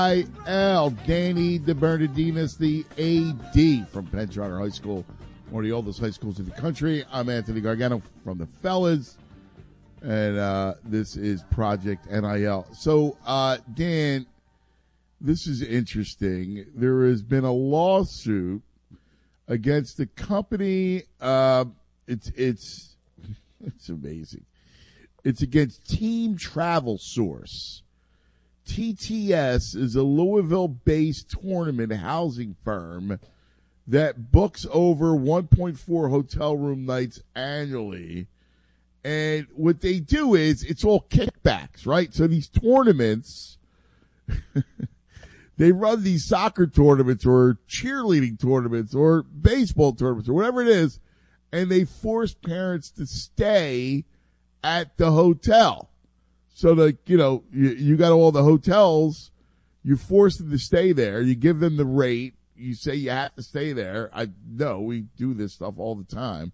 Danny DeBernardinis, the AD from Penn Charter High School, one of the oldest high schools in the country. I'm Anthony Gargano from the Fellas, and this is Project NIL. So, Dan, this is interesting. There has been a lawsuit against the company. It's amazing. It's against Team Travel Source. TTS is a Louisville-based tournament housing firm that books over 1.4 hotel room nights annually. And what they do is it's all kickbacks, right? So these tournaments, they run these soccer tournaments or cheerleading tournaments or baseball tournaments or whatever it is, and they force parents to stay at the hotel. So you got all the hotels, you force them to stay there, you give them the rate, you say you have to stay there. I know we do this stuff all the time.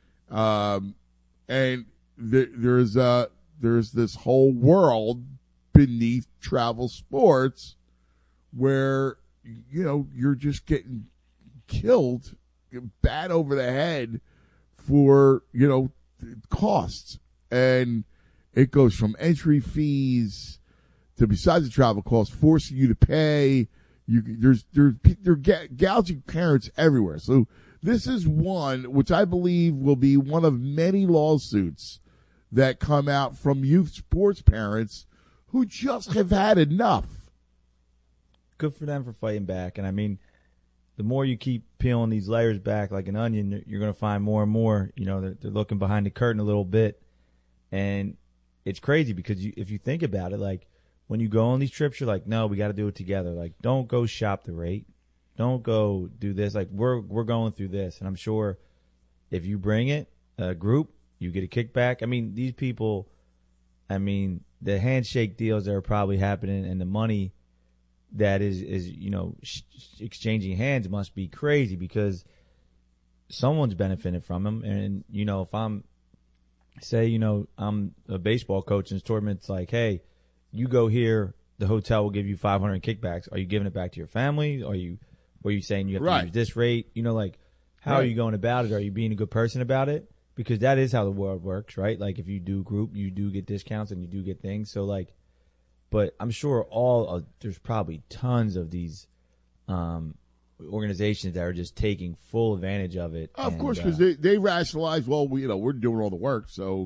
And there's this whole world beneath travel sports where, you're just getting killed, bat over the head for, costs. And it goes from entry fees to, besides the travel costs, forcing you to pay. They're gouging parents everywhere. So this is one which I believe will be one of many lawsuits that come out from youth sports parents who just have had enough. Good for them for fighting back. And I mean, the more you keep peeling these layers back like an onion, you're going to find more and more. They're looking behind the curtain a little bit. And it's crazy because if you think about it, like when you go on these trips, you're like, no, we got to do it together. Like, don't go shop the rate. Don't go do this. Like, we're going through this. And I'm sure if you bring it, a group, you get a kickback. I mean, these people, the handshake deals that are probably happening and the money that is exchanging hands must be crazy because someone's benefiting from them. And, if I'm, say, I'm a baseball coach and this tournament's like, hey, you go here, the hotel will give you 500 kickbacks. Are you giving it back to your family? Are you saying you have to use this rate? How are you going about it? Are you being a good person about it? Because that is how the world works, right? Like if you do group, you do get discounts and you do get things. So but I'm sure there's probably tons of these, organizations that are just taking full advantage of it. Of course, because they rationalize, well, we're doing all the work, so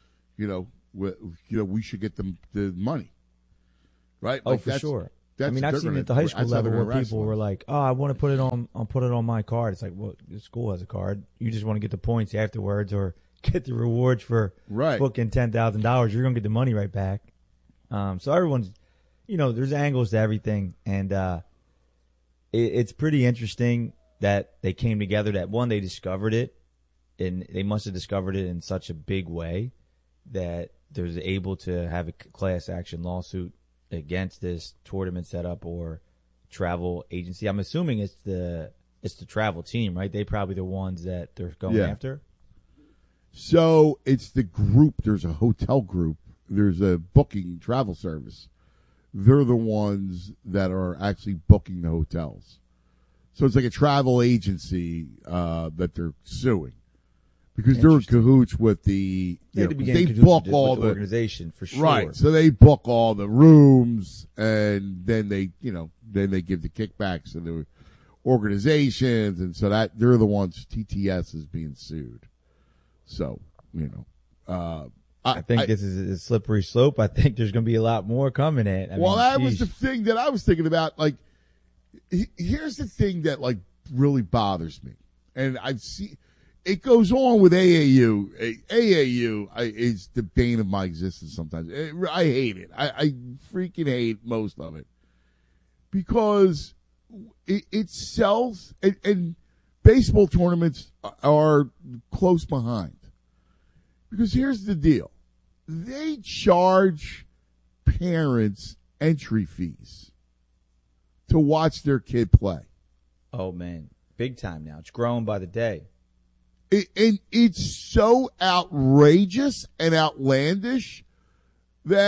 we should get them the money, right? Oh, for sure. I've seen it at the high school level where people were like, "Oh, I want to put it on my card." It's like, well, the school has a card. You just want to get the points afterwards or get the rewards for booking $10,000. You're gonna get the money right back. So everyone's, there's angles to everything, and it's pretty interesting that they came together, that one, they discovered it, and they must have discovered it in such a big way that they're able to have a class action lawsuit against this tournament setup or travel agency. I'm assuming it's the travel team, right? They probably the ones that they're going after. So it's the group. There's a hotel group. There's a booking travel service. They're the ones that are actually booking the hotels. So it's like a travel agency that they're suing because they're in cahoots with they book all the organization for sure. Right. So they book all the rooms and then they give the kickbacks to the organizations, and so that they're the ones. TTS is being sued. So I think this is a slippery slope. I think there's going to be a lot more coming in. That was the thing that I was thinking about. Like, here's the thing that really bothers me, and I've seen it goes on with AAU. AAU is the bane of my existence. Sometimes I hate it. I freaking hate most of it because it sells, and baseball tournaments are close behind. Because here's the deal. They charge parents entry fees to watch their kid play. Oh, man. Big time now. It's growing by the day. And it's so outrageous and outlandish that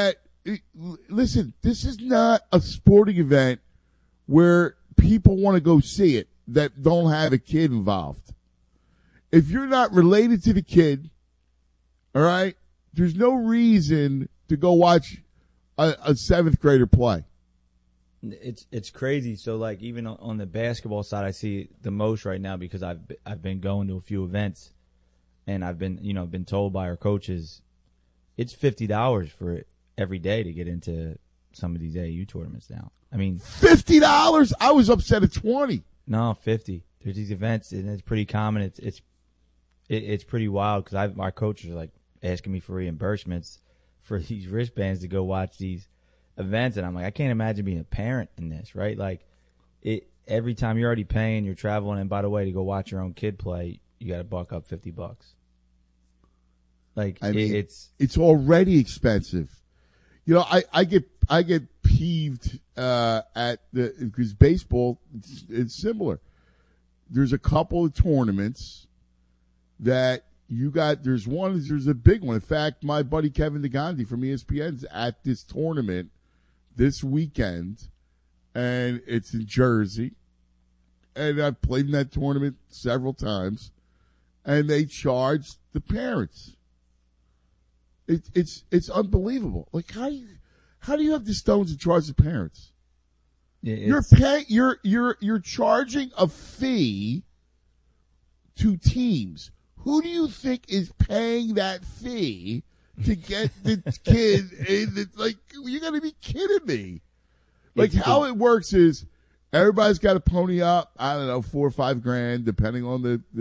listen, this is not a sporting event where people want to go see it that don't have a kid involved. If you're not related to the kid, all right, there's no reason to go watch a seventh grader play. It's crazy. So like even on the basketball side, I see it the most right now because I've been going to a few events, and I've been told by our coaches, it's $50 for it every day to get into some of these AAU tournaments now. I mean, $50? I was upset at 20. No, 50. There's these events, and it's pretty common. It's pretty wild because our coaches are like asking me for reimbursements for these wristbands to go watch these events, and I'm like, I can't imagine being a parent in this, right? Like, every time you're already paying, you're traveling, and by the way, to go watch your own kid play, you got to buck up $50. Like, it's already expensive. You know, I get peeved because baseball it's similar. There's a couple of tournaments that you got. There's a big one. In fact, my buddy Kevin DeGandhi from ESPN's at this tournament this weekend, and it's in Jersey. And I've played in that tournament several times, and they charge the parents. It's unbelievable. Like how do you have the stones to charge the parents? You're charging a fee to teams. Who do you think is paying that fee to get the kid in? Like, you got to be kidding me. Like, how it works is everybody's got to pony up, I don't know, $4 or $5 grand, depending on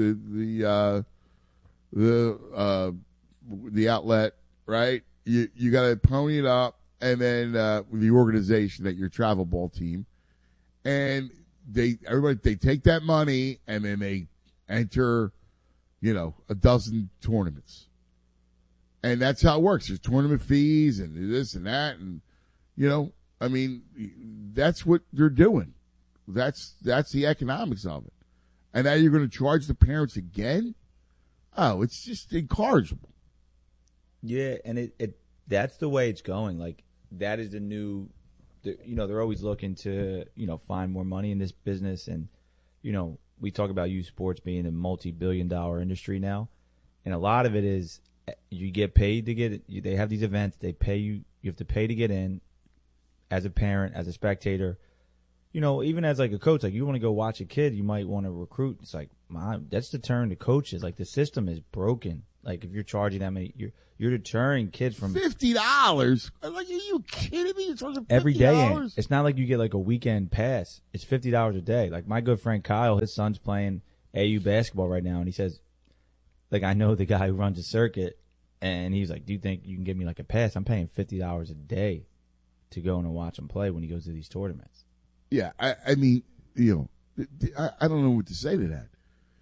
the outlet, right? You got to pony it up, and then the organization that your travel ball team, and they take that money and then they enter, a dozen tournaments, and that's how it works. There's tournament fees and this and that, and that's what they're doing. That's the economics of it, and now you're going to charge the parents again? Oh, it's just incorrigible. Yeah, and that's the way it's going. Like, that is the new, they're always looking to, find more money in this business. And, we talk about youth sports being a multi-billion-dollar industry now. And a lot of it is you get paid to get it. They have these events. They pay you. You have to pay to get in as a parent, as a spectator. Even as like a coach, like you want to go watch a kid, you might want to recruit. It's like, that's deterring the coaches. Like, the system is broken. Like, if you're charging that many, you're deterring kids from $50. Like, are you kidding me? You're charging $50? Every day. It's not like you get like a weekend pass. It's $50 a day. Like, my good friend Kyle, his son's playing AU basketball right now, and he says, like, I know the guy who runs the circuit, and he's like, do you think you can give me like a pass? I'm paying $50 a day to go and watch him play when he goes to these tournaments. Yeah, I mean, I don't know what to say to that.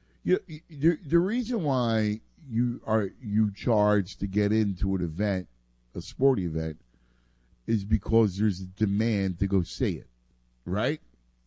The reason why you charge to get into an event, a sporting event, is because there's a demand to go see it, right?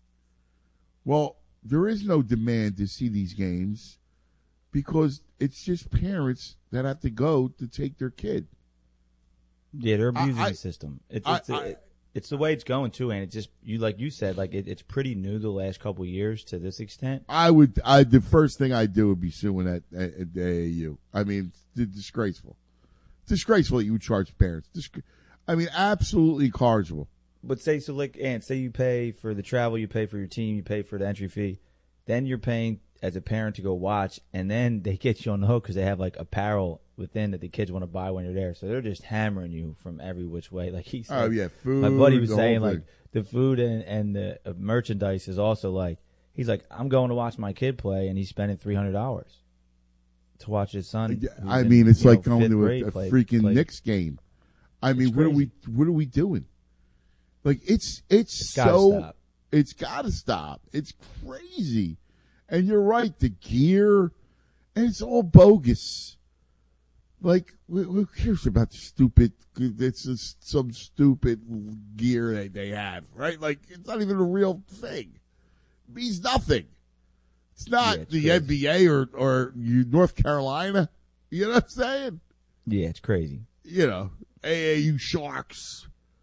Well, there is no demand to see these games because it's just parents that have to go to take their kid. Yeah, they're abusing the system. It's the way it's going too, and it just like you said, like it's pretty new the last couple of years to this extent. The first thing I'd do would be suing at the AAU. I mean, it's disgraceful. Disgraceful that you would charge parents. Absolutely incorrigible. But say you pay for the travel, you pay for your team, you pay for the entry fee, then you're paying as a parent to go watch, and then they get you on the hook because they have like apparel within that the kids want to buy when you're there. So they're just hammering you from every which way. Like he said, food. My buddy was saying like the food and the merchandise is also like, he's like, I'm going to watch my kid play, and he's spending $300 to watch his son. I mean, it's like going to a freaking Knicks game. I mean, what are we doing? Like it's got to stop. It's crazy. And you're right, the gear, and it's all bogus. Like, who cares about the stupid, it's just some stupid gear they have, right? Like, it's not even a real thing. It means nothing. It's not the crazy. NBA or North Carolina. You know what I'm saying? Yeah, it's crazy. AAU Sharks.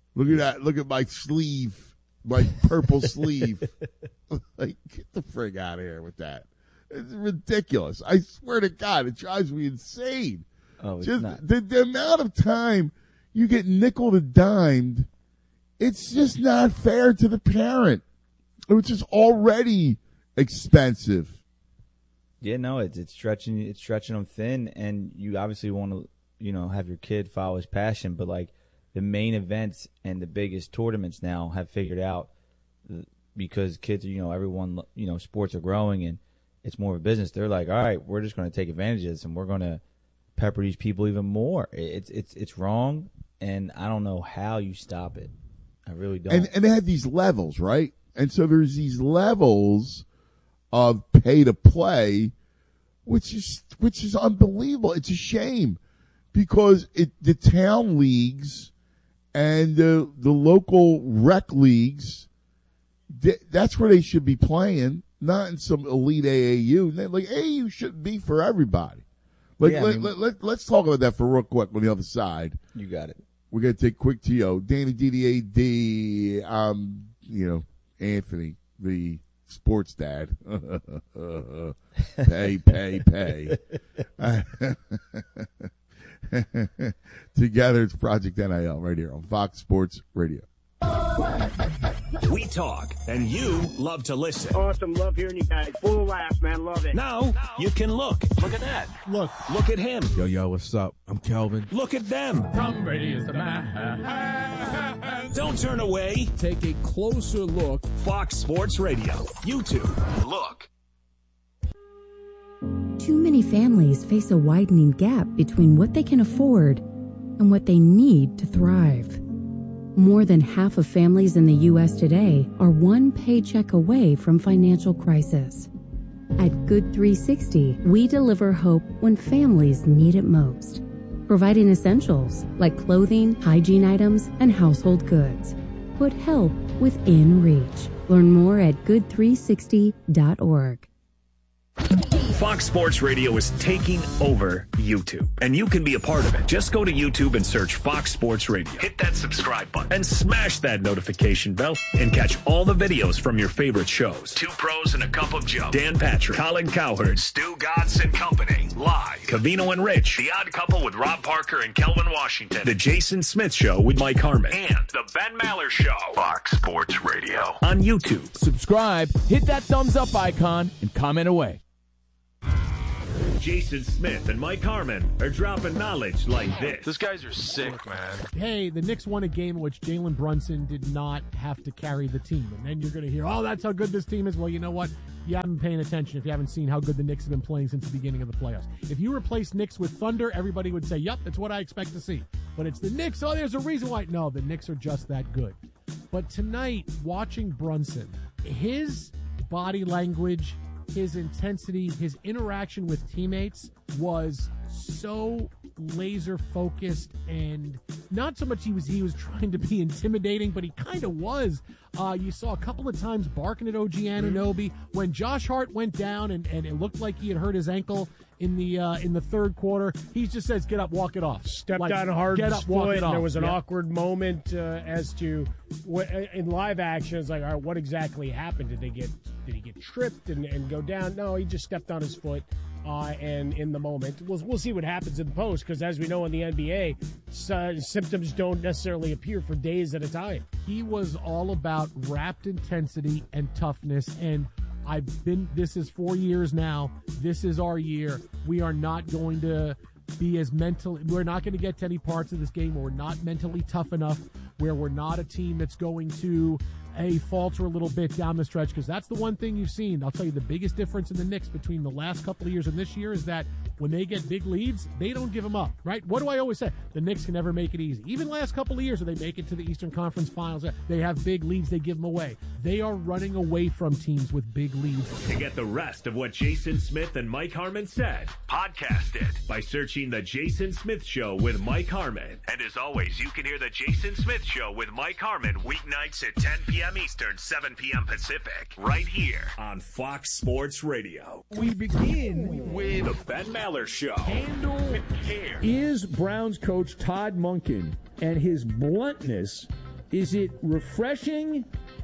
Look at that. Look at my sleeve, my purple sleeve. Like, get the frig out of here with that. It's ridiculous. I swear to God, it drives me insane. Oh, it's just not. the amount of time you get nickel and dimed, it's just not fair to the parent, which is already expensive. Yeah, no, it's stretching them thin, and you obviously want to, have your kid follow his passion, but like the main events and the biggest tournaments now have figured out, because kids, everyone, sports are growing and it's more of a business. They're like, all right, we're just going to take advantage of this and we're going to pepper these people even more. It's wrong, and I don't know how you stop it. I really don't. And they have these levels, right? And so there's these levels of pay to play, which is unbelievable. It's a shame, because the town leagues and the local rec leagues, that's where they should be playing, not in some elite AAU. Like, AAU shouldn't be for everybody. Like, Yeah, let's talk about that for real quick on the other side. You got it. We're going to take quick TO. Danny DDAD, Anthony, the sports dad. Pay. Together, it's Project NIL right here on Fox Sports Radio. We talk, and you love to listen. Awesome. Love hearing you guys. Full of laughs, man. Love it. Now you can look. Look at that. Look at him. Yo, what's up? I'm Kelvin. Look at them. Tom Brady is the man. Don't turn away. Take a closer look. Fox Sports Radio. YouTube. Look. Too many families face a widening gap between what they can afford and what they need to thrive. More than half of families in the U.S. today are one paycheck away from financial crisis. At Good 360, we deliver hope when families need it most, providing essentials like clothing, hygiene items, and household goods. Put help within reach. Learn more at good360.org. Fox Sports Radio is taking over YouTube, and you can be a part of it. Just go to YouTube and search Fox Sports Radio. Hit that subscribe button and smash that notification bell and catch all the videos from your favorite shows. Two Pros and a Cup of Joe. Dan Patrick, Colin Cowherd, Stu Godson and Company. Live. Covino and Rich. The Odd Couple with Rob Parker and Kelvin Washington. The Jason Smith Show with Mike Harmon. And The Ben Maller Show. Fox Sports Radio. On YouTube. Subscribe, hit that thumbs up icon, and comment away. Jason Smith and Mike Harmon are dropping knowledge like this. These guys are sick, man. Hey, the Knicks won a game in which Jalen Brunson did not have to carry the team. And then you're going to hear, oh, that's how good this team is. Well, you know what? You haven't been paying attention if you haven't seen how good the Knicks have been playing since the beginning of the playoffs. If you replace Knicks with Thunder, everybody would say, yep, that's what I expect to see. But it's the Knicks. Oh, there's a reason why. No, the Knicks are just that good. But tonight, watching Brunson, his body language, his intensity, his interaction with teammates was so laser focused, and not so much he was trying to be intimidating, but he kind of was. You saw a couple of times barking at OG Anunoby when Josh Hart went down and it looked like he had hurt his ankle in the third quarter. He just says, "Get up, walk it off." Stepped on Harden's foot, and there was an Yeah. awkward moment as to in live action. It's like, all right, what exactly happened? Did he get tripped and go down? No, he just stepped on his foot. And in the moment, we'll see what happens in the post, because as we know in the NBA, symptoms don't necessarily appear for days at a time. He was all about rapt intensity and toughness, and this is 4 years now. This is our year. We are not going to be we're not going to get to any parts of this game where we're not mentally tough enough, where we're not a team that's going to falter a little bit down the stretch, because that's the one thing you've seen. I'll tell you the biggest difference in the Knicks between the last couple of years and this year is that when they get big leads, they don't give them up, right? What do I always say? The Knicks can never make it easy. Even last couple of years when they make it to the Eastern Conference Finals, they have big leads, they give them away. They are running away from teams with big leads. To get the rest of what Jason Smith and Mike Harmon said, podcast it by searching The Jason Smith Show with Mike Harmon. And as always, you can hear The Jason Smith Show with Mike Harmon weeknights at 10 p.m. Eastern, 7 p.m. Pacific, right here on Fox Sports Radio. We begin with The Ben Maller Show. Handle with care. Is Browns coach Todd Monken and his bluntness Is it refreshing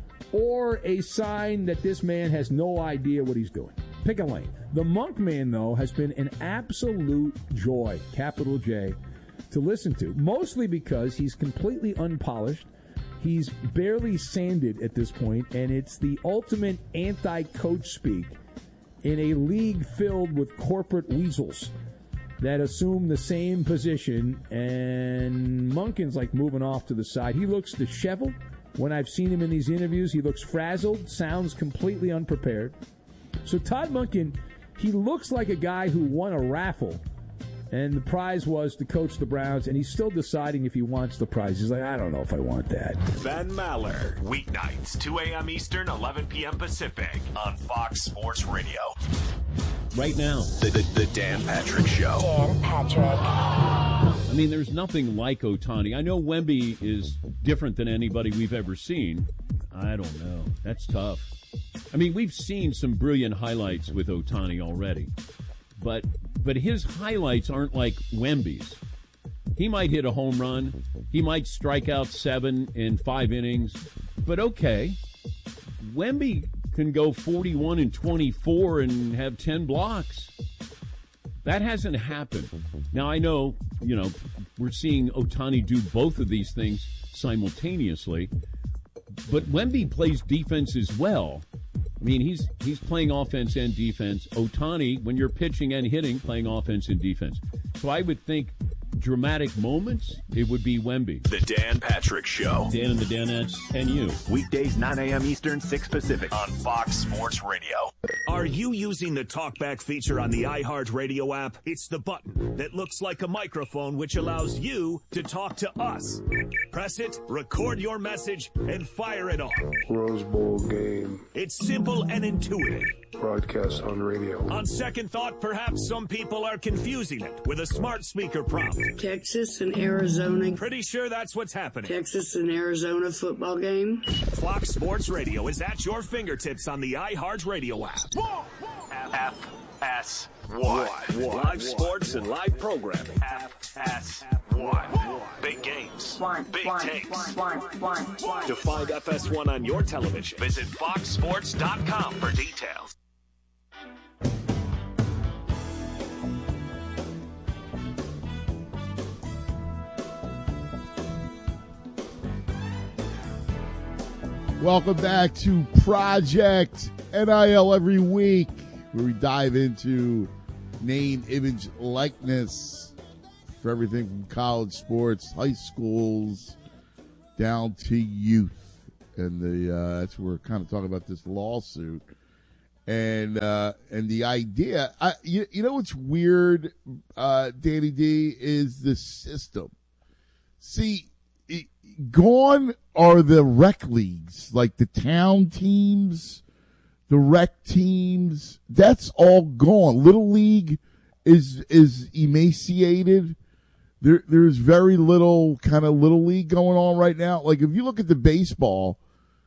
or a sign that this man has no idea what he's doing? Pick a lane. The Monk Man, though, has been an absolute joy, capital J, to listen to, mostly because he's completely unpolished. He's barely sanded at this point, and it's the ultimate anti-coach speak in a league filled with corporate weasels that assume the same position, and Monken's like moving off to the side. He looks disheveled. When I've seen him in these interviews, he looks frazzled, sounds completely unprepared. So Todd Monken, he looks like a guy who won a raffle, and the prize was to coach the Browns, and he's still deciding if he wants the prize. He's like, I don't know if I want that. Ben Maller, weeknights, 2 a.m. Eastern, 11 p.m. Pacific, on Fox Sports Radio. Right now, The Dan Patrick Show. Dan Patrick. I mean, there's nothing like Ohtani. I know Wemby is different than anybody we've ever seen. I don't know. That's tough. I mean, we've seen some brilliant highlights with Ohtani already, but his highlights aren't like Wemby's. He might hit a home run. He might strike out 7 in 5 innings, but okay. Wemby can go 41 and 24 and have 10 blocks. That hasn't happened. Now, I know, we're seeing Ohtani do both of these things simultaneously, but Wemby plays defense as well. I mean, he's playing offense and defense. Ohtani, when you're pitching and hitting, playing offense and defense. So I would think dramatic moments, it would be Wemby. The Dan Patrick Show. Dan and the Danettes and you. Weekdays, 9 a.m. Eastern, 6 Pacific, on Fox Sports Radio. Are you using the TalkBack feature on the iHeartRadio app? It's the button that looks like a microphone, which allows you to talk to us. Press it, record your message, and fire it off. Rose Bowl game. It's simple and intuitive. Broadcast on radio. On second thought, perhaps some people are confusing it with a smart speaker prompt. Texas and Arizona. Pretty sure that's what's happening. Texas and Arizona football game. Fox Sports Radio is at your fingertips on the iHeartRadio app. FS1. Live sports and live programming. FS1. Big games. Big takes. To find FS1 on your television, visit foxsports.com for details. Welcome back to Project NIL every week, where we dive into name, image, likeness for everything from college sports, high schools, down to youth. And that's where we're kind of talking about this lawsuit. And the idea, you know what's weird, Danny D, is the system. See, gone are the rec leagues, like the town teams, the rec teams. That's all gone. Little League is emaciated. There's very little kind of Little League going on right now. Like if you look at the baseball,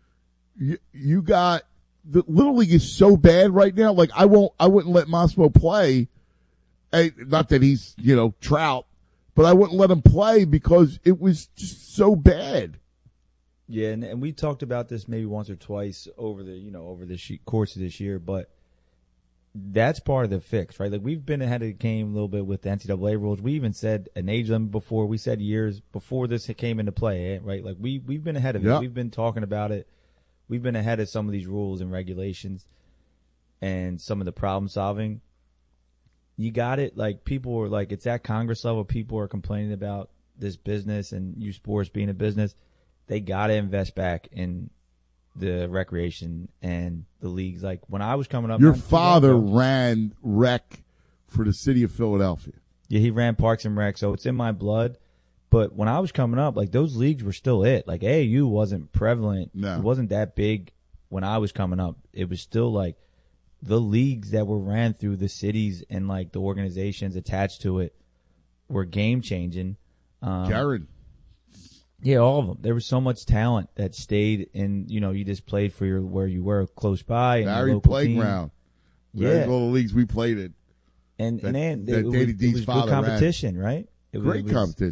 you got the Little League is so bad right now. Like I wouldn't let Mosmo play. Not that he's Trout. But I wouldn't let him play because it was just so bad. Yeah, and we talked about this maybe once or twice over the course of this year, but that's part of the fix, right? Like we've been ahead of the game a little bit with the NCAA rules. We even said an age limit before. We said years before this came into play, right? Like we've been ahead of it. We've been talking about it. We've been ahead of some of these rules and regulations and some of the problem solving. You got it. Like people are like, it's at Congress level. People are complaining about this business and youth sports being a business. They got to invest back in the recreation and the leagues. Like when I was coming up, your father ran rec for the city of Philadelphia. Yeah, he ran Parks and Rec, so it's in my blood. But when I was coming up, like those leagues were still it. Like AAU wasn't prevalent. No. It wasn't that big when I was coming up. It was still like the leagues that were ran through the cities and like the organizations attached to it were game changing. Jared. Yeah, all of them. There was so much talent that stayed in, you just played for where you were close by. And Barry Playground. Yeah. All the leagues we played in. And Danny it was D's good father competition, right? Great competition.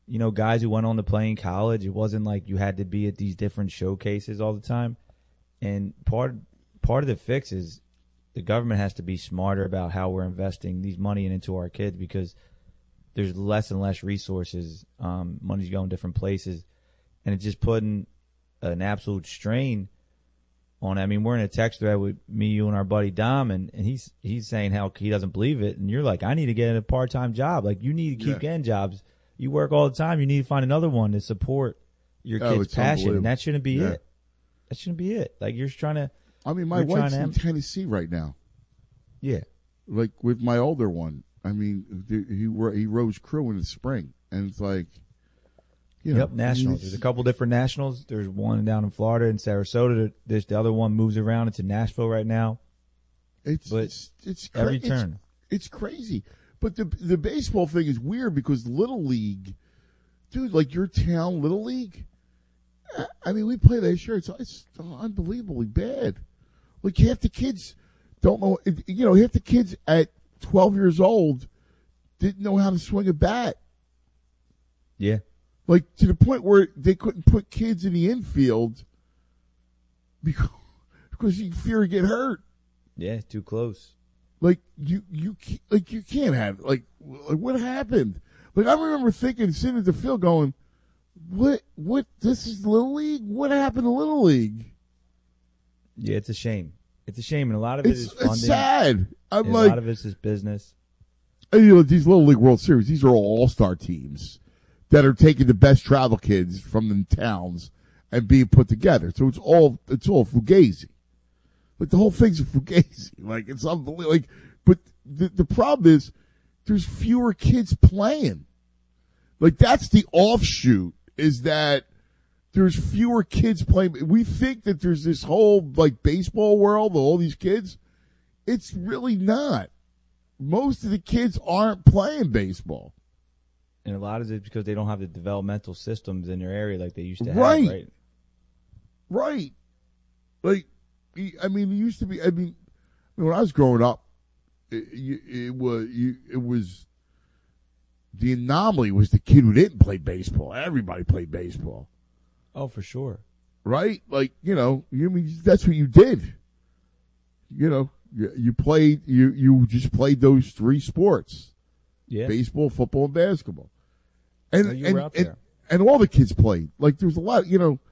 guys who went on to play in college. It wasn't like you had to be at these different showcases all the time. And part of the fix is the government has to be smarter about how we're investing these money into our kids, because there's less and less resources. Money's going different places, and it's just putting an absolute strain on. I mean, we're in a text thread with me, you, and our buddy Dom, and he's saying how he doesn't believe it, and you're like, I need to get a part-time job. Like, you need to keep getting jobs. You work all the time. You need to find another one to support your kid's passion, and that shouldn't be it. That shouldn't be it. Like, you're just trying to. I mean, my wife's in Tennessee right now. Yeah. Like with my older one. I mean, he rows crew in the spring, and it's like, nationals. There's a couple different nationals. There's one down in Florida and Sarasota. There's the other one moves around. It's in Nashville right now. It's every turn. It's crazy. But the baseball thing is weird because Little League, dude, like your town Little League. I mean, we play that year. It's unbelievably bad. Like, half the kids don't know. Half the kids at 12 years old didn't know how to swing a bat. Yeah. Like, to the point where they couldn't put kids in the infield because you fear to get hurt. Yeah, too close. Like, you can't have, like what happened? Like, I remember sitting at the field going, what, this is Little League? What happened to Little League? Yeah, it's a shame. It's a shame, and a lot of it is funding. It's sad. A lot of it's just business. These Little League World Series, these are all-star teams that are taking the best travel kids from the towns and being put together. So it's all fugazi. Like, the whole thing's a fugazi. Like, it's unbelievable. Like, but the problem is there's fewer kids playing. Like, that's the offshoot, is that there's fewer kids playing. We think that there's this whole, like, baseball world, all these kids. It's really not. Most of the kids aren't playing baseball. And a lot of it is because they don't have the developmental systems in their area like they used to have, right? Right. Like, I mean, it used to be, when I was growing up, it was the anomaly was the kid who didn't play baseball. Everybody played baseball. Oh, for sure. Right? Like, that's what you did. You played, you just played those three sports. Yeah. Baseball, football, and basketball. You were out there. And all the kids played. Like, there was a lot,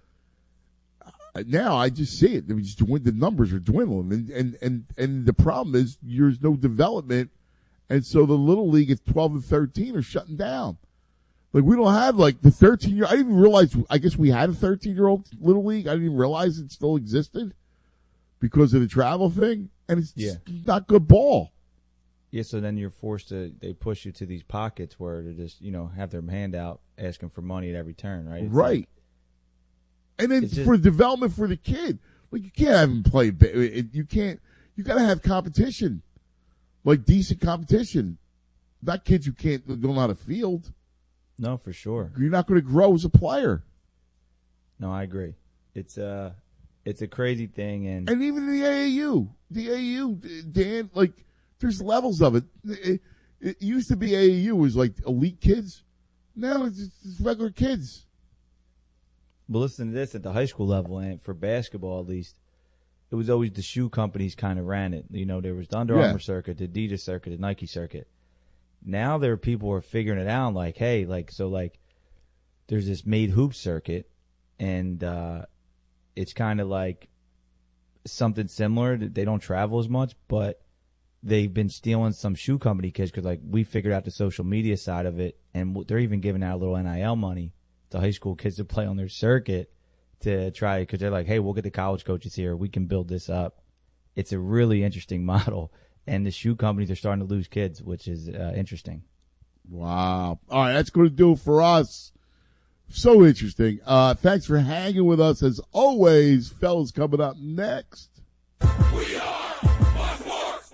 now I just see it. The numbers are dwindling. And the problem is there's no development. And so the Little League at 12 and 13 are shutting down. Like, we don't have, like, the 13-year. I didn't even realize, I guess we had a 13-year-old Little League. I didn't even realize it still existed because of the travel thing. And it's not good ball. Yeah, so then you're forced to, they push you to these pockets where they just, have their hand out asking for money at every turn, right? It's right. And then for development for the kid, like, you can't have him play. You got to have competition, like decent competition. Not kids who don't know how to field. No, for sure. You're not going to grow as a player. No, I agree. It's a crazy thing, and even in the AAU, Dan, like, there's levels of it. It used to be AAU was like elite kids. Now it's regular kids. But listen to this, at the high school level, and for basketball at least, it was always the shoe companies kind of ran it. There was the Under Armour circuit, the Adidas circuit, the Nike circuit. Now there are people who are figuring it out, like, hey, there's this Made Hoop circuit, and it's kind of like something similar. They don't travel as much, but they've been stealing some shoe company kids because, like, we figured out the social media side of it, and they're even giving out a little NIL money to high school kids to play on their circuit to try, because they're like, hey, we'll get the college coaches here. We can build this up. It's a really interesting model, and the shoe companies are starting to lose kids, which is interesting. Wow. All right, that's going to do it for us. So interesting. Thanks for hanging with us as always. Fellas, coming up next. We are Fox Sports.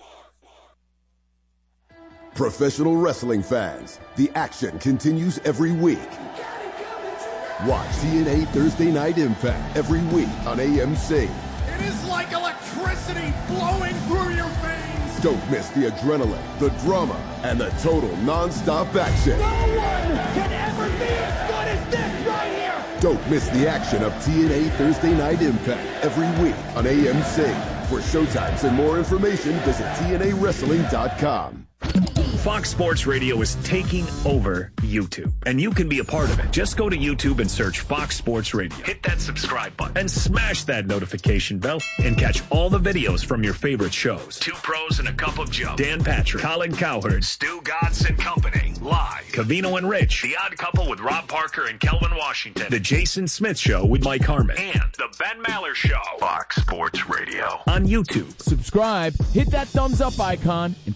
Professional wrestling fans, the action continues every week. Watch TNA Thursday Night Impact every week on AMC. It is like electricity flowing through your veins. Don't miss the adrenaline, the drama, and the total non-stop action. No one can ever be as good as this right here. Don't miss the action of TNA Thursday Night Impact every week on AMC. For showtimes and more information, visit TNAWrestling.com. Fox Sports Radio is taking over YouTube, and you can be a part of it. Just go to YouTube and search Fox Sports Radio. Hit that subscribe button and smash that notification bell and catch all the videos from your favorite shows. Two Pros and a Cup of Joe, Dan Patrick, Colin Cowherd, Stu Godson Company, Live, Covino and Rich, The Odd Couple with Rob Parker and Kelvin Washington, The Jason Smith Show with Mike Harmon, and The Ben Maller Show. Fox Sports Radio on YouTube. Subscribe, hit that thumbs up icon, and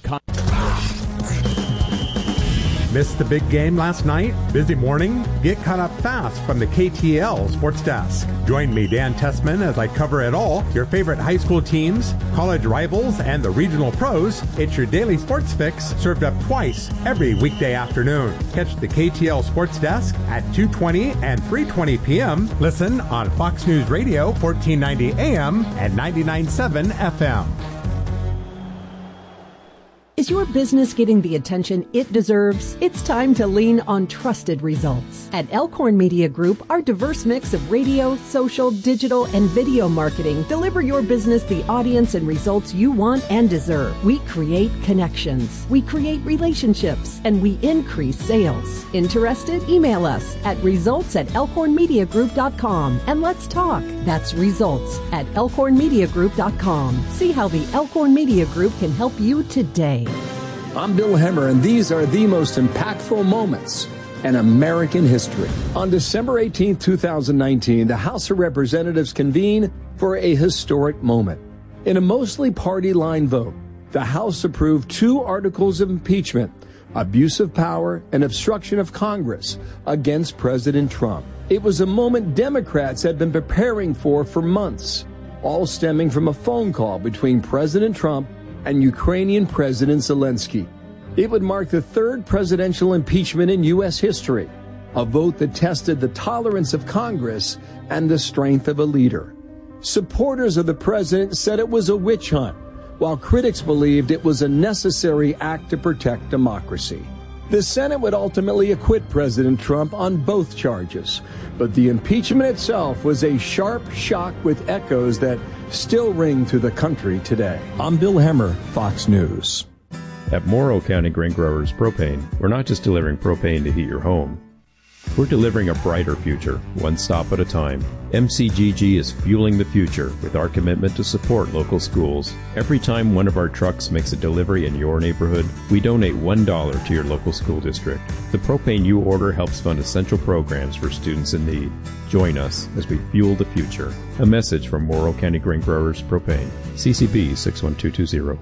Missed the big game last night? Busy morning? Get caught up fast from the KTL Sports Desk. Join me, Dan Tessman, as I cover it all. Your favorite high school teams, college rivals, and the regional pros. It's your daily sports fix, served up twice every weekday afternoon. Catch the KTL Sports Desk at 2:20 and 3:20 p.m. Listen on Fox News Radio, 1490 AM and 99.7 FM. Is your business getting the attention it deserves? It's time to lean on trusted results. At Elkhorn Media Group, our diverse mix of radio, social, digital, and video marketing deliver your business the audience and results you want and deserve. We create connections, we create relationships, and we increase sales. Interested? Email us at results@elkhornmediagroup.com and let's talk. That's results@elkhornmediagroup.com. See how the Elkhorn Media Group can help you today. I'm Bill Hemmer, and these are the most impactful moments in American history. On December 18, 2019, the House of Representatives convened for a historic moment. In a mostly party-line vote, the House approved 2 articles of impeachment, abuse of power and obstruction of Congress, against President Trump. It was a moment Democrats had been preparing for months, all stemming from a phone call between President Trump and Ukrainian President Zelensky. It would mark the 3rd presidential impeachment in U.S. history, a vote that tested the tolerance of Congress and the strength of a leader. Supporters of the president said it was a witch hunt, while critics believed it was a necessary act to protect democracy. The Senate would ultimately acquit President Trump on both charges, but the impeachment itself was a sharp shock with echoes that still ring through the country today. I'm Bill Hemmer, Fox News. At Morrow County Grain Growers Propane, we're not just delivering propane to heat your home. We're delivering a brighter future, one stop at a time. MCGG is fueling the future with our commitment to support local schools. Every time one of our trucks makes a delivery in your neighborhood, we donate $1 to your local school district. The propane you order helps fund essential programs for students in need. Join us as we fuel the future. A message from Morrow County Grain Growers Propane. CCB 61220.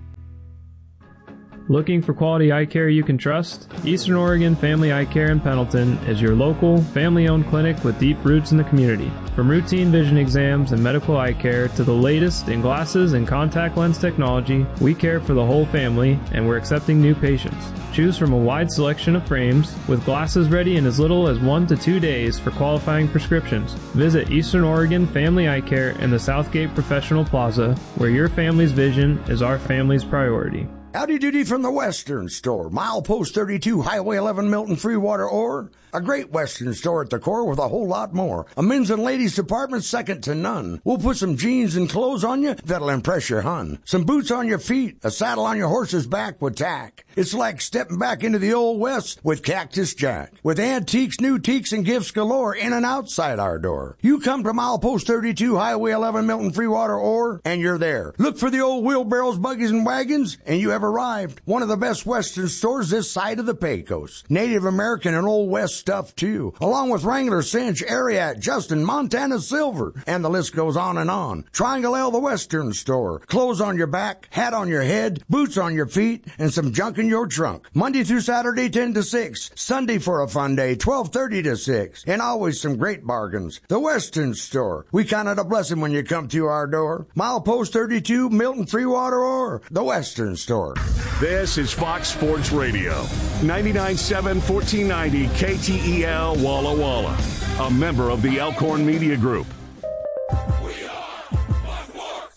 Looking for quality eye care you can trust? Eastern Oregon Family Eye Care in Pendleton is your local, family-owned clinic with deep roots in the community. From routine vision exams and medical eye care to the latest in glasses and contact lens technology, we care for the whole family, and we're accepting new patients. Choose from a wide selection of frames, with glasses ready in as little as 1 to 2 days for qualifying prescriptions. Visit Eastern Oregon Family Eye Care in the Southgate Professional Plaza, where your family's vision is our family's priority. Howdy doody from the Western Store. Milepost 32, Highway 11, Milton, Freewater, Ore. A great Western store at the core with a whole lot more. A men's and ladies department second to none. We'll put some jeans and clothes on you that'll impress your hun. Some boots on your feet, a saddle on your horse's back with tack. It's like stepping back into the Old West with Cactus Jack. With antiques, new teaks, and gifts galore in and outside our door. You come to Milepost 32, Highway 11, Milton, Freewater, Ore, and you're there. Look for the old wheelbarrows, buggies, and wagons, and you have arrived. One of the best Western stores this side of the Pecos. Native American and Old West stuff, too. Along with Wrangler, Cinch, Ariat, Justin, Montana Silver, and the list goes on and on. Triangle L, the Western Store. Clothes on your back, hat on your head, boots on your feet, and some junk in your trunk. Monday through Saturday, 10 to 6. Sunday for a fun day, 12:30 to 6. And always some great bargains. The Western Store. We count it a blessing when you come through our door. Milepost 32, Milton, Freewater, or the Western Store. This is Fox Sports Radio. 99.7, 1490 KTEL Walla Walla. A member of the Elkhorn Media Group. And here's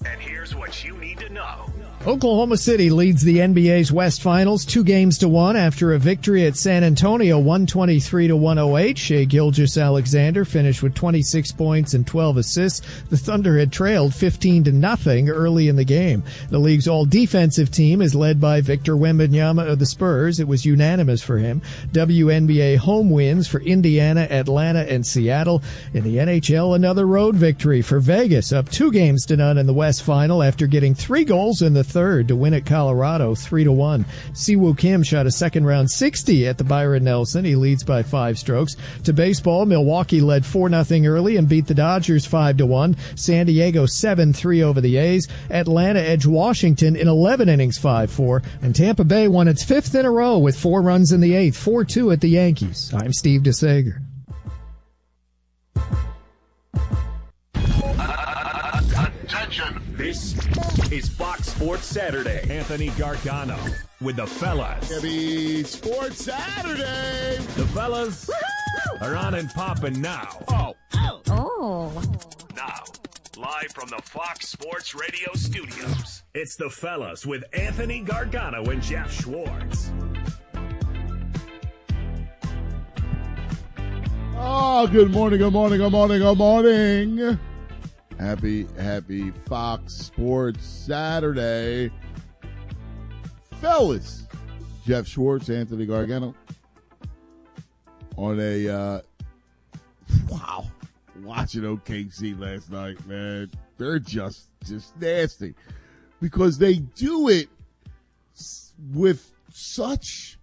Here's what you need to know. Oklahoma City leads the NBA's West Finals 2-1 after a victory at San Antonio 123-108. Shai Gilgeous-Alexander finished with 26 points and 12 assists. The Thunder had trailed 15-0 early in the game. The league's all-defensive team is led by Victor Wembanyama of the Spurs. It was unanimous for him. WNBA home wins for Indiana, Atlanta, and Seattle. In the NHL, another road victory for Vegas, up 2-0 in the West Final after getting 3 goals in the third to win at Colorado 3-1. Siwoo Kim shot a second-round 60 at the Byron Nelson. He leads by 5 strokes. To baseball, Milwaukee led 4-0 early and beat the Dodgers 5-1. San Diego 7-3 over the A's. Atlanta edged Washington in 11 innings 5-4. And Tampa Bay won its 5th in a row with 4 runs in the 8th, 4-2 at the Yankees. I'm Steve DeSager. Attention. This is Fox Sports Saturday. Anthony Gargano with the fellas. Happy Sports Saturday. The fellas are on and popping now. Oh. Now, live from the Fox Sports Radio studios, it's the fellas with Anthony Gargano and Jeff Schwartz. Oh, good morning, good morning, good morning, good morning. Happy Fox Sports Saturday. Fellas, Jeff Schwartz, Anthony Gargano. On a, wow, watching OKC last night, man. They're just nasty. Because they do it with such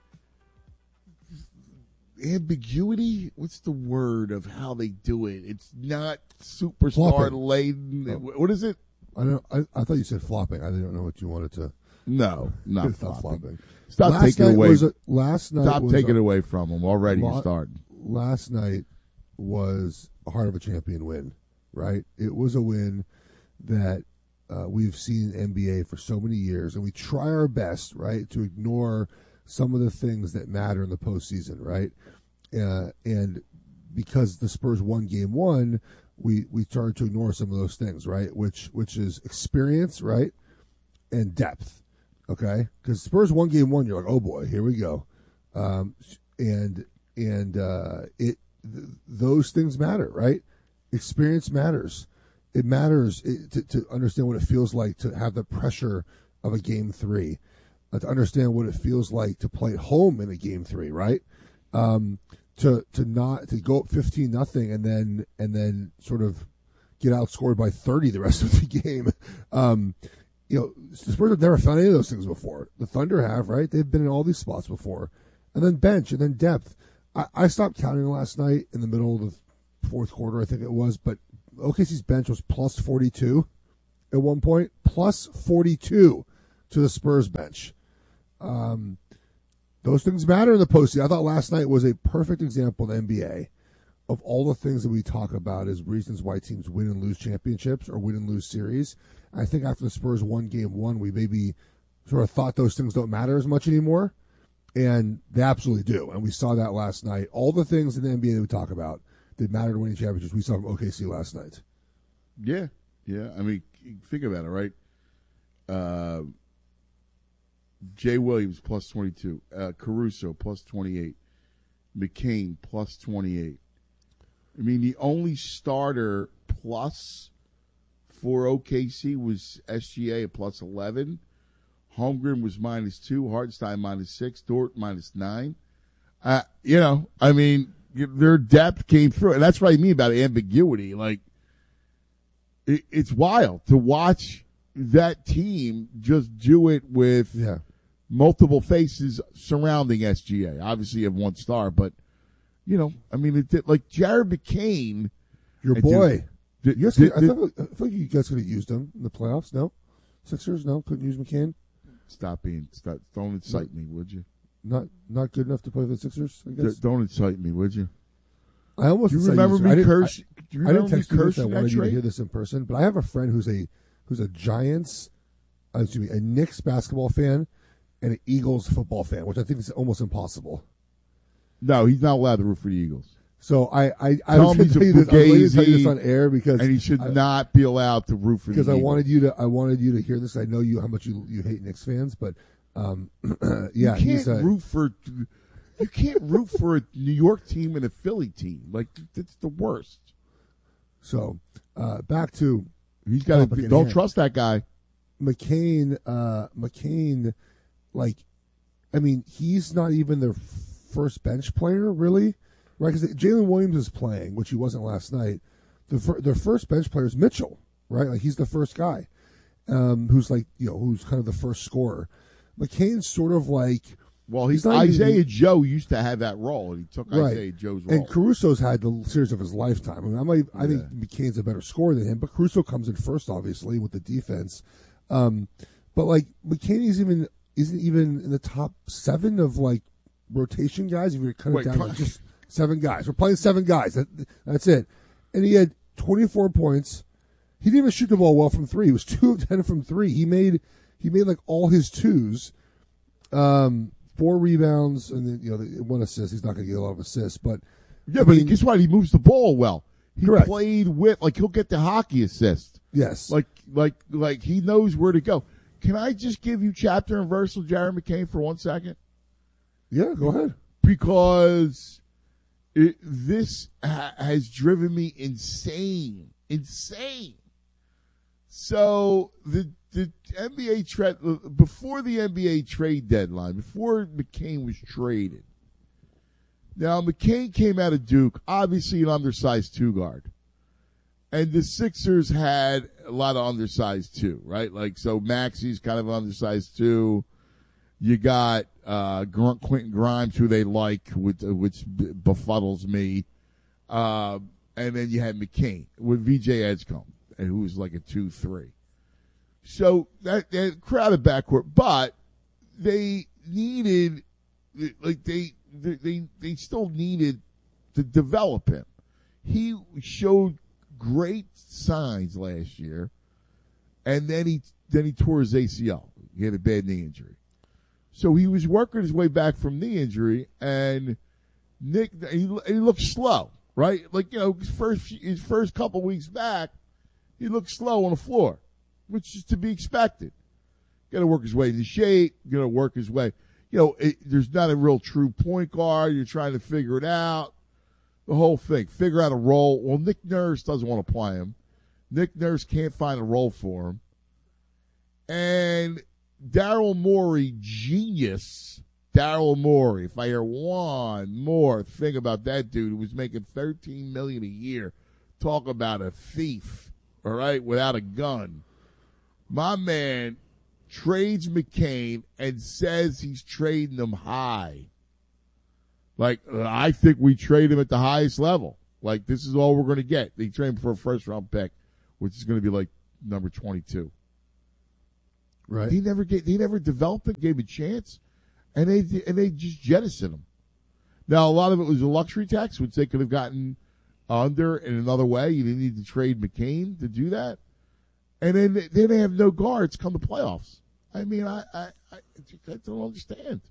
ambiguity. What's the word of how they do it? It's not superstar laden. What is it? I thought you said flopping. I didn't know what you wanted to. No, not flopping. Stop taking it away. Stop taking it away from them. Already you're starting. Last night was a heart of a champion win, right? It was a win that we've seen in NBA for so many years, and we try our best, right, to ignore some of the things that matter in the postseason, right? And because the Spurs won Game 1, we started to ignore some of those things, right? Which is experience, right, and depth, okay? Because Spurs won Game 1, you're like, oh boy, here we go, those things matter, right? Experience matters. It matters to understand what it feels like to have the pressure of a Game 3. To understand what it feels like to play at home in a Game 3, right? To go up 15-0 and then sort of get outscored by 30 the rest of the game. The Spurs have never found any of those things before. The Thunder have, right? They've been in all these spots before. And then bench and then depth. I stopped counting last night in the middle of the fourth quarter, I think it was, but OKC's bench was plus 42 at one point, plus 42 to the Spurs bench. Those things matter in the postseason. I thought last night was a perfect example in the NBA of all the things that we talk about as reasons why teams win and lose championships or win and lose series. I think after the Spurs won Game 1, we maybe sort of thought those things don't matter as much anymore, and they absolutely do. And we saw that last night. All the things in the NBA that we talk about that matter to winning championships, we saw from OKC last night. Yeah. I mean, think about it, right? Jay Williams, plus 22. Caruso, plus 28. McCain, plus 28. I mean, the only starter plus for OKC was SGA at plus 11. Holmgren was minus 2. Hartenstein minus 6. Dort minus 9. I mean, their depth came through. And that's what I mean about ambiguity. Like, it's wild to watch that team just do it with multiple faces surrounding SGA. Obviously, you have one star, but, I mean, it did, like Jared McCain. Your boy. I feel like you guys could have used him in the playoffs. No? Sixers? No? Couldn't use McCain? Don't incite me, would you? Not good enough to play for the Sixers, I guess? Don't incite me, would you? I almost. Do you remember me cursing? I didn't text you. I wanted you to hear this in person, but I have a friend who's a Knicks basketball fan and an Eagles football fan, which I think is almost impossible. No, he's not allowed to root for the Eagles. So I Tell was him going to he's tell a you this. I was going to tell you this fugazi, on air because and he should not be allowed to root for the because I Eagles. wanted you to hear this. I know you how much you hate Knicks fans, but yeah, you can't root for. You can't root for a New York team and a Philly team. Like it's the worst. So back to he's got to don't trust that guy. McCain, like, I mean, he's not even their first bench player, really, right? Because Jalen Williams is playing, which he wasn't last night. Their first bench player is Mitchell, right? Like, he's the first guy who's like, who's kind of the first scorer. McCain's sort of like, well, Isaiah Joe used to have that role, and he took Isaiah Joe's role. And Caruso's had the series of his lifetime. I mean, I think McCain's a better scorer than him, but Caruso comes in first, obviously, with the defense. But like McCain isn't even in the top 7 of like rotation guys. If you're kind of down to just 7 guys, we're playing 7 guys. That's it. And he had 24 points. He didn't even shoot the ball well from 3. He was 2 of 10 from 3. He made like all his 2s. 4 rebounds and then 1 assist. He's not going to get a lot of assists, but guess what? He moves the ball well. He correct. played with he'll get the hockey assist. Yes, like he knows where to go. Can I just give you chapter and verse of Jared McCain for 1 second? Yeah, go ahead. Because this has driven me insane. So the NBA trade before the NBA trade deadline, before McCain was traded. Now McCain came out of Duke, obviously an undersized 2 guard. And the Sixers had a lot of undersized too, right? Like, so Maxi's kind of undersized too. You got Quentin Grimes, who they like, which befuddles me. And then you had McCain with VJ Edgecombe, who was like a 2-3. So that crowded backcourt, but they needed, like they still needed to develop him. He showed great signs last year, and then he tore his ACL. He had a bad knee injury, so he was working his way back from knee injury. And he looked slow, right? Like his first couple weeks back, he looked slow on the floor, which is to be expected. Got to work his way into shape. Got to work his way. There's not a real true point guard. You're trying to figure it out. The whole thing. Figure out a role. Well, Nick Nurse doesn't want to play him. Nick Nurse can't find a role for him. And Daryl Morey, genius. Daryl Morey. If I hear one more thing about that dude who was making $13 million a year, talk about a thief, all right, without a gun. My man trades McCain and says he's trading him high. Like, I think we trade him at the highest level. Like, this is all we're going to get. They trade him for a first-round pick, which is going to be like number 22. Right. He never developed it, gave him a chance, and they just jettisoned him. Now, a lot of it was a luxury tax, which they could have gotten under in another way. You didn't need to trade McCain to do that. And then they have no guards come the playoffs. I mean, I don't understand.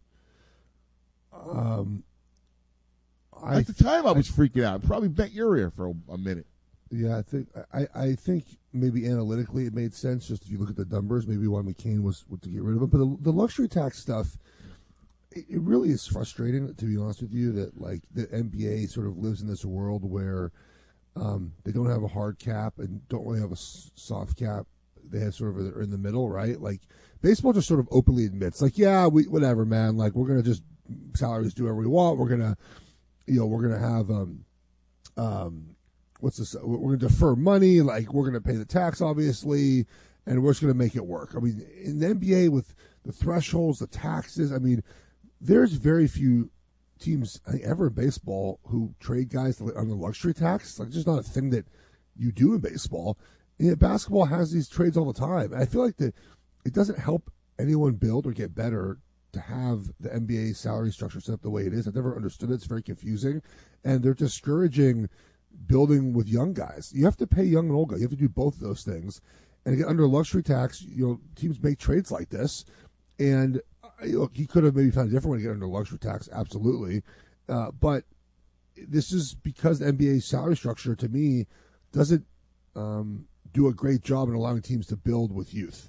At the time, I was freaking out. Probably bent your ear for a minute. Yeah, I think maybe analytically it made sense. Just if you look at the numbers, maybe why McCain was to get rid of him. But the luxury tax stuff, it really is frustrating, to be honest with you. That like the NBA sort of lives in this world where they don't have a hard cap and don't really have a soft cap. They have sort of are in the middle, right? Like baseball just sort of openly admits, like, yeah, whatever, man. Like we're gonna just salaries do whatever we want. We're gonna have what's this? We're gonna defer money. Like we're gonna pay the tax, obviously, and we're just gonna make it work. I mean, in the NBA with the thresholds, the taxes. I mean, there's very few teams, I think, ever in baseball who trade guys on the luxury tax. Like, it's just not a thing that you do in baseball. And yet basketball has these trades all the time. And I feel like that it doesn't help anyone build or get better to have the NBA salary structure set up the way it is. I've never understood it. It's very confusing. And they're discouraging building with young guys. You have to pay young and old guys. You have to do both of those things. And again, under luxury tax, teams make trades like this. And look, he could have maybe found a different way to get under luxury tax, absolutely. But this is because the NBA's salary structure, to me, doesn't do a great job in allowing teams to build with youth.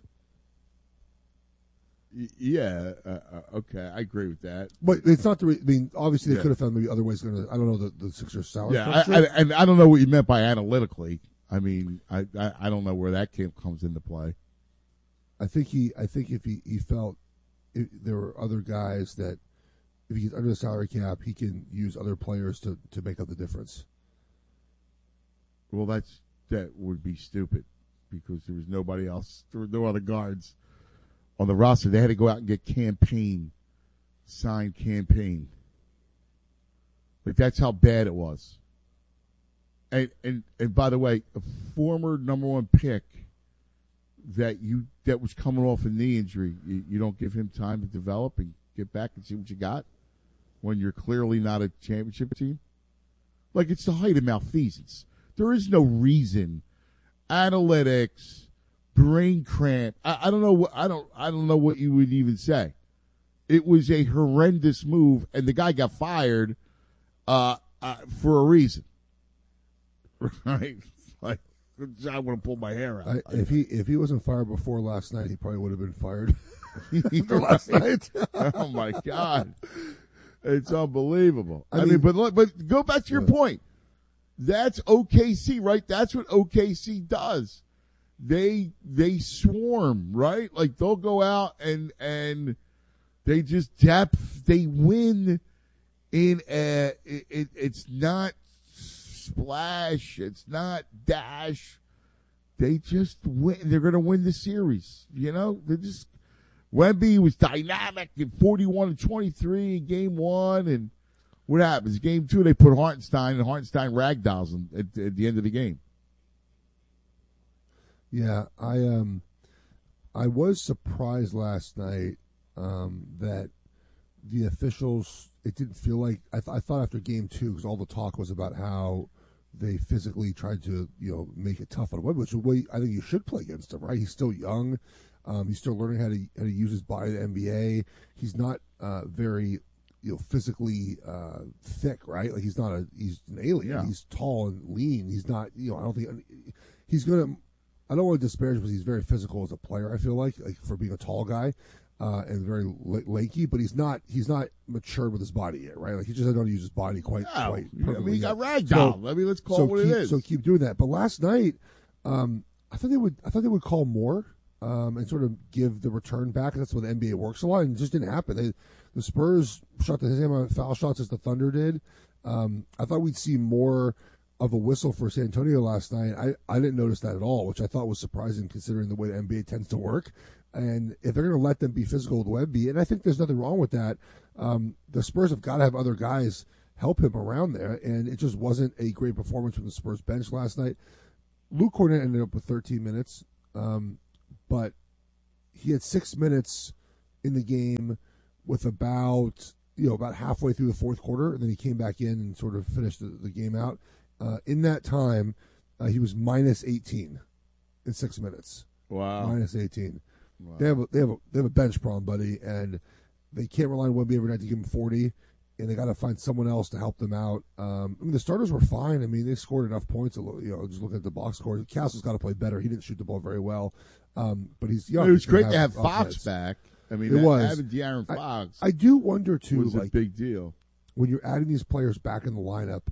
Yeah, okay, I agree with that. But it's not I mean, obviously they could have found maybe other ways. I don't know the Sixers' salary structure. And I don't know what you meant by analytically. I mean, I don't know where that comes into play. I think if he felt there were other guys that if he gets under the salary cap, he can use other players to make up the difference. Well, that would be stupid because there was nobody else. There were no other guards on the roster. They had to go out and get signed campaign. Like, that's how bad it was. And by the way, a former number one pick that was coming off a knee injury, you don't give him time to develop and get back and see what you got when you're clearly not a championship team. Like, it's the height of malfeasance. There is no reason. Analytics, brain cramp. I don't know. I don't know what you would even say. It was a horrendous move, and the guy got fired for a reason. Right? Like, I want to pull my hair out. If he wasn't fired before last night, he probably would have been fired after last night. Oh my God, it's unbelievable. I mean, but go back to your point. That's OKC, right? That's what OKC does. They swarm, right? Like, they'll go out and they just depth. They win in it's not splash. It's not dash. They just win. They're going to win the series. You know, Wemby was dynamic in 41-23 in game one, and what happens? Game two, they put Hartenstein, and Hartenstein ragdolls him at the end of the game. Yeah, I was surprised last night that the officials. It didn't feel like I thought after game two, because all the talk was about how they physically tried to make it tough on Wemby, which is the way I think you should play against him. Right? He's still young. He's still learning how to use his body in the NBA. He's not very physically thick, right? Like, he's an alien. Yeah. He's tall and lean. He's not, I don't think he's gonna. I don't want to disparage because he's very physical as a player. I feel like for being a tall guy and very lanky, but he's not matured with his body yet, right? Like, he just doesn't use his body quite perfectly. I mean, he got ragdoll. I mean, let's call it what it is. So keep doing that. But last night, I thought they would call more and sort of give the return back. That's what the NBA works a lot, and it just didn't happen. The Spurs shot the same amount of foul shots as the Thunder did. I thought we'd see more of a whistle for San Antonio last night. I didn't notice that at all, which I thought was surprising considering the way the NBA tends to work. And if they're going to let them be physical with Wemby, and I think there's nothing wrong with that, the Spurs have got to have other guys help him around there, and it just wasn't a great performance from the Spurs bench last night. Luke Kornet ended up with 13 minutes, but he had 6 minutes in the game with about halfway through the fourth quarter, and then he came back in and sort of finished the game out. In that time, he was minus 18 in 6 minutes. Wow, minus 18. Wow. They have a bench problem, buddy, and they can't rely on Wemby every night to give him 40, and they got to find someone else to help them out. I mean, the starters were fine. I mean, they scored enough points. Just looking at the box score, Castle's got to play better. He didn't shoot the ball very well, but he's young. It was great to have Fox back. I mean, having De'Aaron Fox. I do wonder too. Was a big deal when you're adding these players back in the lineup.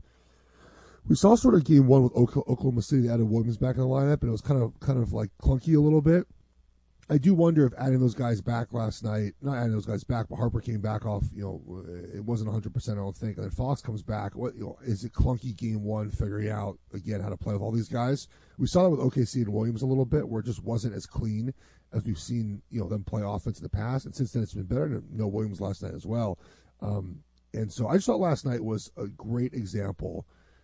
We saw sort of game one with Oklahoma City. They added Williams back in the lineup, and it was kind of like clunky a little bit. I do wonder if adding those guys back last night, not adding those guys back, but Harper came back off, it wasn't 100%, I don't think. And then Fox comes back. Is it clunky game one, figuring out, again, how to play with all these guys? We saw that with OKC and Williams a little bit, where it just wasn't as clean as we've seen, them play offense in the past. And since then, it's been better. And no Williams last night as well. And so I just thought last night was a great example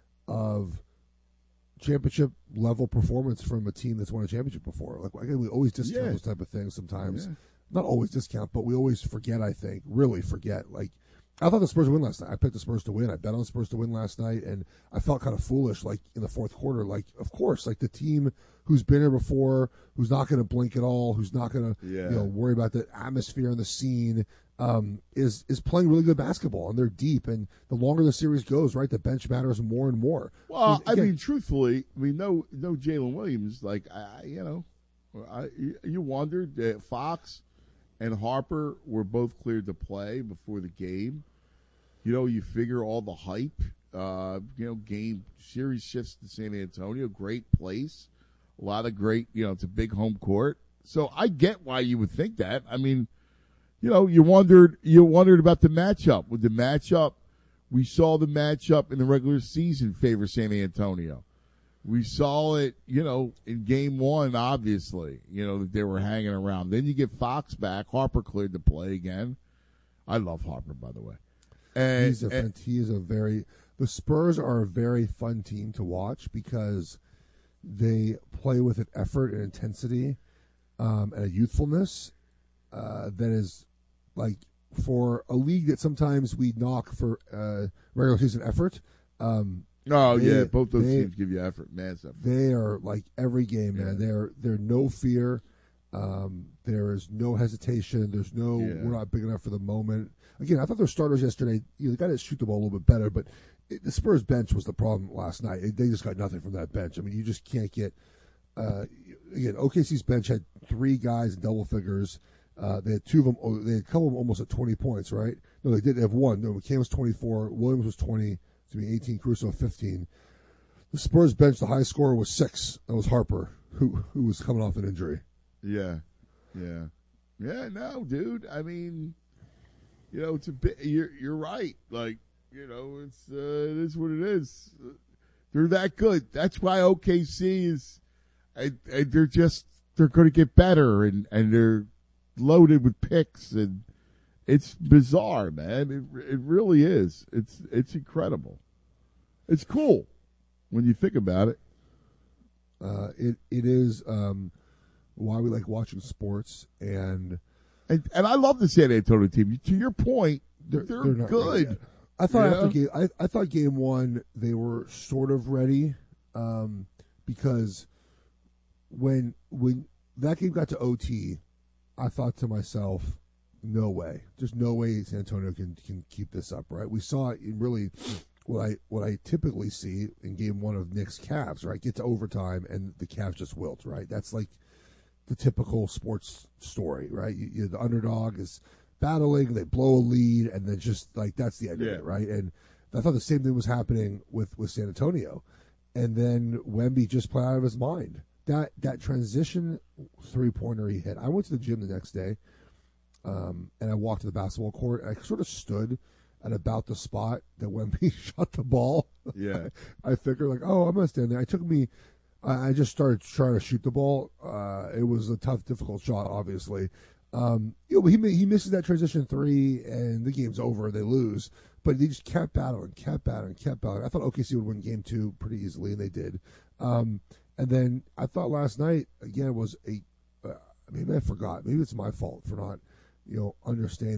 of championship level performance from a team that's won a championship before. Like, again, we always discount those type of things sometimes. Yeah. Not always discount, but we always forget, I think, really forget. Like, I thought the Spurs would win last night. I picked the Spurs to win. I bet on the Spurs to win last night, and I felt kind of foolish, like in the fourth quarter. Like, of course, like the team who's been here before, who's not going to blink at all, who's not going to worry about the atmosphere and the scene, is playing really good basketball, and they're deep. And the longer the series goes, right, the bench matters more and more. Well, I mean, truthfully, no Jalen Williams. Like, you wondered Fox and Harper were both cleared to play before the game. You figure all the hype. Game series shifts to San Antonio. Great place. A lot of great, it's a big home court. So I get why you would think that. I mean, you wondered about the matchup. With the matchup, we saw the matchup in the regular season favor San Antonio. We saw it, in game one, obviously, that they were hanging around. Then you get Fox back. Harper cleared to play again. I love Harper, by the way. And the Spurs are a very fun team to watch because they play with an effort and intensity and a youthfulness that is like for a league that sometimes we knock for regular season effort. Both those teams give you effort, man. They are like every game, man. They're no fear. There is no hesitation. There's no we're not big enough for the moment. Again, I thought their starters yesterday, they got to shoot the ball a little bit better, but the Spurs bench was the problem last night. They just got nothing from that bench. I mean, you just can't get. Again, OKC's bench had 3 guys in double figures. They had 2 of them. They had a couple of them almost at 20 points, right? No, they did have 1. No, McCann was 24. Williams was 20. To be 18, Caruso 15. The Spurs bench, the high scorer was 6. That was Harper, who was coming off an injury. Yeah. No, dude. I mean, it's a bit. You're right. Like, it is what it is. They're that good. That's why OKC is. They're going to get better, and they're loaded with picks, and it's bizarre, man. It really is. It's incredible. It's cool when you think about it. It is why we like watching sports, and I love the San Antonio team. To your point, they're good. I thought after game, I thought game 1 they were sort of ready, because when that game got to OT, I thought to myself, no way. There's no way San Antonio can keep this up, right? We saw it in really what I typically see in game 1 of Knicks Cavs, right? Get to overtime and the Cavs just wilt, right? That's like the typical sports story, right? The underdog is battling, they blow a lead, and then just like that's the end of it, right? And I thought the same thing was happening with San Antonio. And then Wemby just played out of his mind. That transition 3-pointer he hit. I went to the gym the next day. And I walked to the basketball court, and I sort of stood at about the spot that Wemby shot the ball. Yeah. I figured, like, I'm going to stand there. I just started trying to shoot the ball. It was a tough, difficult shot, obviously. But he misses that transition 3, and the game's over. They lose. But he just kept battling. I thought OKC would win game 2 pretty easily, and they did. And then I thought last night, again, was maybe I forgot. Maybe it's my fault for not understanding